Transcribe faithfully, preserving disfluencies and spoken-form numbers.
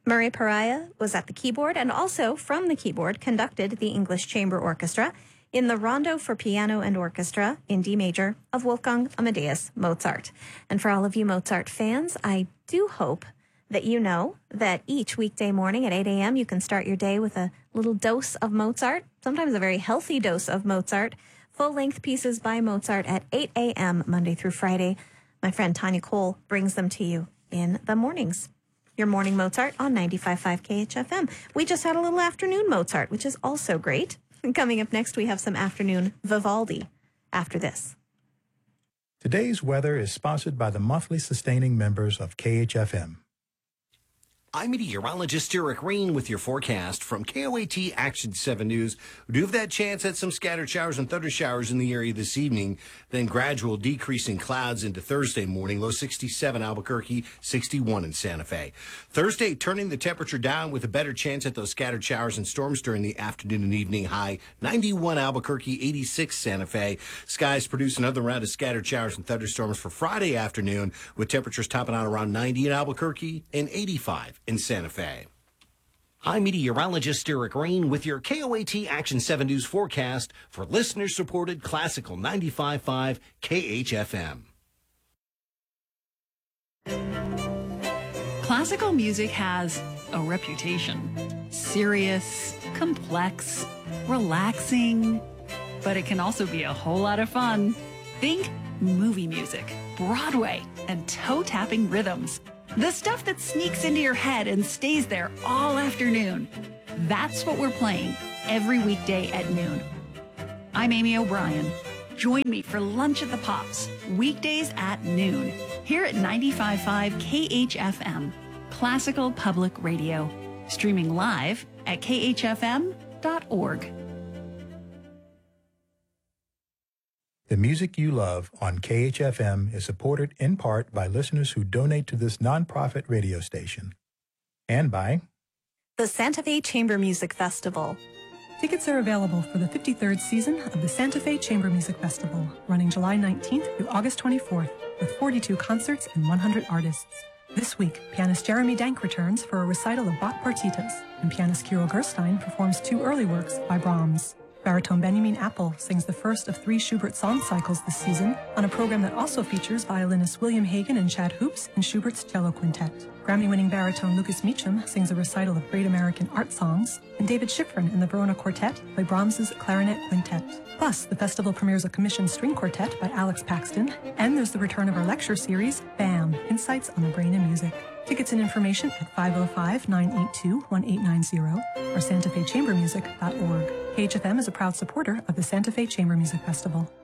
Murray Pariah was at the keyboard and also from the keyboard conducted the English Chamber Orchestra in the Rondo for Piano and Orchestra in D major of Wolfgang Amadeus Mozart. And for all of you Mozart fans, I do hope that you know that each weekday morning at eight a.m. you can start your day with a little dose of Mozart, sometimes a very healthy dose of Mozart, full-length pieces by Mozart at eight a.m. Monday through Friday. My friend Tanya Cole brings them to you in the mornings. Your morning Mozart on ninety-five point five K H F M. We just had a little afternoon Mozart, which is also great. And coming up next, we have some afternoon Vivaldi after this. Today's weather is sponsored by the monthly sustaining members of K H F M. I'm meteorologist Eric Rain with your forecast from K O A T Action seven News. We do have that chance at some scattered showers and thunder showers in the area this evening, then gradual decrease in clouds into Thursday morning, low sixty-seven Albuquerque, sixty-one in Santa Fe. Thursday, turning the temperature down with a better chance at those scattered showers and storms during the afternoon and evening, high ninety-one Albuquerque, eighty-six Santa Fe. Skies produce another round of scattered showers and thunderstorms for Friday afternoon, with temperatures topping out around ninety in Albuquerque and eighty-five in Santa Fe. I'm meteorologist Eric Rain with your K O A T Action seven News forecast for listener-supported classical ninety-five point five K H F M. Classical music has a reputation. Serious, complex, relaxing, but it can also be a whole lot of fun. Think movie music, Broadway, and toe-tapping rhythms. The stuff that sneaks into your head and stays there all afternoon. That's what we're playing every weekday at noon. I'm Amy O'Brien. Join me for Lunch at the Pops, weekdays at noon, here at ninety-five point five K H F M, Classical Public Radio, streaming live at K H F M dot org. The music you love on K H F M is supported in part by listeners who donate to this nonprofit radio station. And by the Santa Fe Chamber Music Festival. Tickets are available for the fifty-third season of the Santa Fe Chamber Music Festival, running July nineteenth through August twenty-fourth, with forty-two concerts and one hundred artists. This week, pianist Jeremy Dank returns for a recital of Bach partitas, and pianist Kirill Gerstein performs two early works by Brahms. Baritone Benjamin Apple sings the first of three Schubert song cycles this season on a program that also features violinists William Hagen and Chad Hoops and Schubert's cello quintet. Grammy-winning baritone Lucas Meacham sings a recital of Great American Art Songs, and David Schifrin and the Verona Quartet play Brahms's Clarinet Quintet. Plus, the festival premieres a commissioned string quartet by Alex Paxton, and there's the return of our lecture series, BAM! Insights on the Brain and Music. Tickets and information at five oh five, nine eight two, one eight nine zero or santa fe chamber music dot org. K H F M is a proud supporter of the Santa Fe Chamber Music Festival.